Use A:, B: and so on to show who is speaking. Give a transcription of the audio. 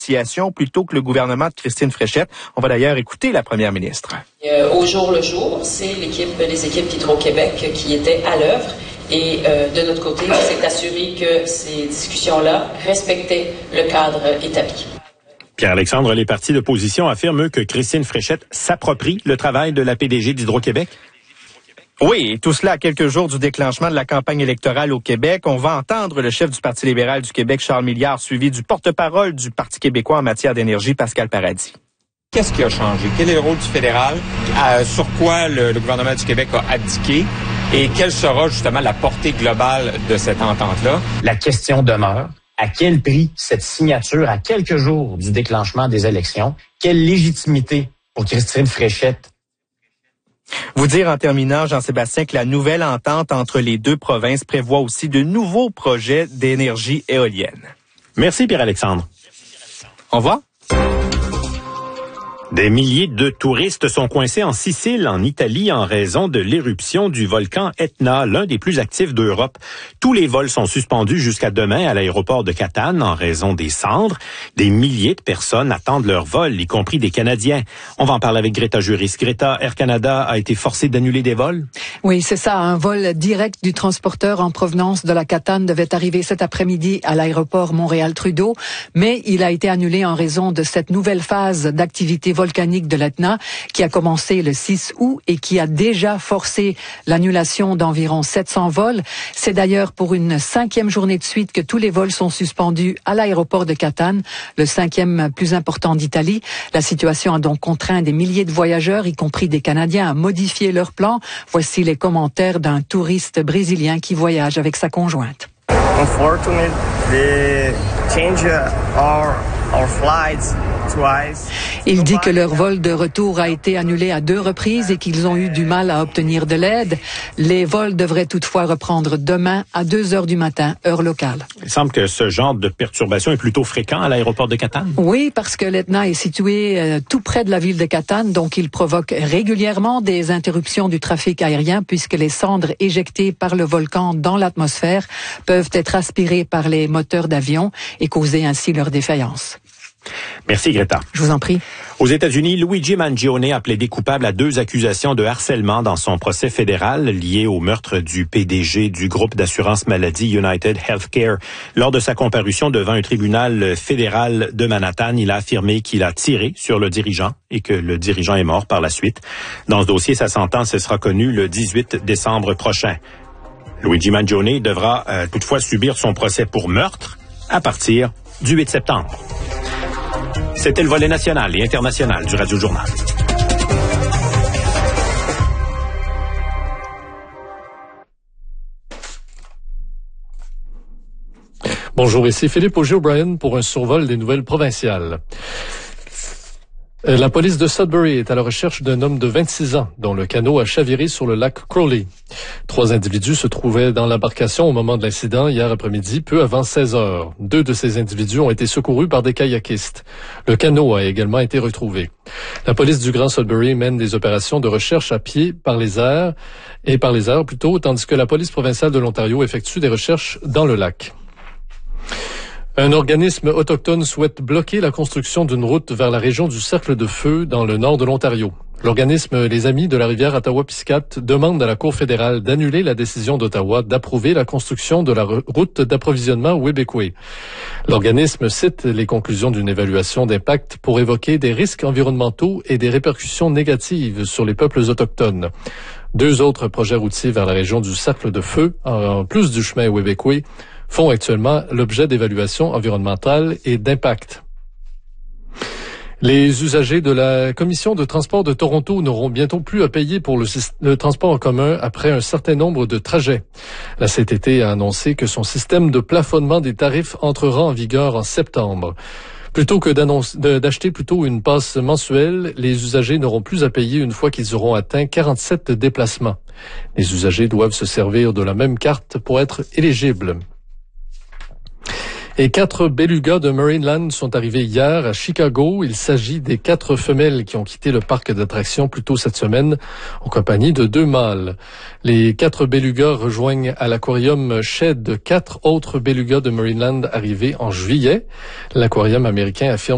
A: plutôt que le gouvernement de Christine Fréchette. On va d'ailleurs écouter la première ministre.
B: Au jour le jour, c'est les équipes d'Hydro-Québec qui étaient à l'œuvre. Et de notre côté, on s'est assuré que ces discussions-là respectaient le cadre établi.
C: Pierre-Alexandre, les partis d'opposition affirment que Christine Fréchette s'approprie le travail de la PDG d'Hydro-Québec.
A: Oui, et tout cela à quelques jours du déclenchement de la campagne électorale au Québec. On va entendre le chef du Parti libéral du Québec, Charles Milliard, suivi du porte-parole du Parti québécois en matière d'énergie, Pascal Paradis.
D: Qu'est-ce qui a changé? Quel est le rôle du fédéral? Sur quoi le gouvernement du Québec a abdiqué? Et quelle sera justement la portée globale de cette entente-là?
E: La question demeure, à quel prix cette signature à quelques jours du déclenchement des élections? Quelle légitimité pour Christine Fréchette?
A: Vous dire en terminant, Jean-Sébastien, que la nouvelle entente entre les deux provinces prévoit aussi de nouveaux projets d'énergie éolienne.
C: Merci Pierre-Alexandre.
A: Au revoir.
C: Des milliers de touristes sont coincés en Sicile, en Italie, en raison de l'éruption du volcan Etna, l'un des plus actifs d'Europe. Tous les vols sont suspendus jusqu'à demain à l'aéroport de Catane en raison des cendres. Des milliers de personnes attendent leur vol, y compris des Canadiens. On va en parler avec Greta Juris. Greta, Air Canada a été forcé d'annuler des vols?
F: Oui, c'est ça. Un vol direct du transporteur en provenance de la Catane devait arriver cet après-midi à l'aéroport Montréal-Trudeau, mais il a été annulé en raison de cette nouvelle phase d'activité volcanique de l'Etna qui a commencé le 6 août et qui a déjà forcé l'annulation d'environ 700 vols. C'est d'ailleurs pour une 5e journée de suite que tous les vols sont suspendus à l'aéroport de Catane, le 5e plus important d'Italie. La situation a donc contraint des milliers de voyageurs, y compris des Canadiens, à modifier leurs plans. Voici les commentaires d'un touriste brésilien qui voyage avec sa conjointe.
G: Unfortunately, they change our flights twice.
F: Il dit que leur vol de retour a été annulé à 2 reprises et qu'ils ont eu du mal à obtenir de l'aide. Les vols devraient toutefois reprendre demain à 2h du matin, heure locale.
C: Il semble que ce genre de perturbation est plutôt fréquent à l'aéroport de Catane.
F: Oui, parce que l'Etna est situé tout près de la ville de Catane, donc il provoque régulièrement des interruptions du trafic aérien puisque les cendres éjectées par le volcan dans l'atmosphère peuvent être aspirées par les moteurs d'avion et causer ainsi leur défaillance.
C: Merci Greta.
F: Je vous en prie.
C: Aux États-Unis, Luigi Mangione a plaidé coupable à 2 accusations de harcèlement dans son procès fédéral lié au meurtre du PDG du groupe d'assurance maladie United Healthcare. Lors de sa comparution devant un tribunal fédéral de Manhattan, il a affirmé qu'il a tiré sur le dirigeant et que le dirigeant est mort par la suite. Dans ce dossier, sa sentence sera connue le 18 décembre prochain. Luigi Mangione devra toutefois subir son procès pour meurtre à partir du 8 septembre. C'était le volet national et international du Radio Journal.
H: Bonjour, ici Philippe Auger-O'Brien pour un survol des nouvelles provinciales. La police de Sudbury est à la recherche d'un homme de 26 ans dont le canot a chaviré sur le lac Crowley. 3 individus se trouvaient dans l'embarcation au moment de l'incident hier après-midi, peu avant 16 heures. 2 de ces individus ont été secourus par des kayakistes. Le canot a également été retrouvé. La police du Grand Sudbury mène des opérations de recherche à pied par les airs, tandis que la police provinciale de l'Ontario effectue des recherches dans le lac. Un organisme autochtone souhaite bloquer la construction d'une route vers la région du Cercle de Feu dans le nord de l'Ontario. L'organisme Les Amis de la rivière Ottawa-Piscate demande à la Cour fédérale d'annuler la décision d'Ottawa d'approuver la construction de la route d'approvisionnement Wébékoué. L'organisme cite les conclusions d'une évaluation d'impact pour évoquer des risques environnementaux et des répercussions négatives sur les peuples autochtones. 2 autres projets routiers vers la région du Cercle de Feu, en plus du chemin Wébékoué, font actuellement l'objet d'évaluations environnementales et d'impact. Les usagers de la Commission de transport de Toronto n'auront bientôt plus à payer pour le transport en commun après un certain nombre de trajets. La CTT a annoncé que son système de plafonnement des tarifs entrera en vigueur en septembre. Plutôt que d'acheter une passe mensuelle, les usagers n'auront plus à payer une fois qu'ils auront atteint 47 déplacements. Les usagers doivent se servir de la même carte pour être éligibles. Et 4 belugas de Marineland sont arrivés hier à Chicago. Il s'agit des 4 femelles qui ont quitté le parc d'attractions plus tôt cette semaine en compagnie de 2 mâles. Les 4 belugas rejoignent à l'aquarium Shed 4 autres belugas de Marineland arrivés en juillet. L'aquarium américain affirme